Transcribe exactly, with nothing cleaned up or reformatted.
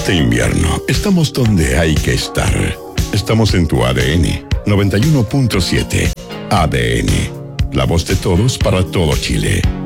Este invierno estamos donde hay que estar. Estamos en tu A D N noventa y uno punto siete. A D N, la voz de todos para todo Chile.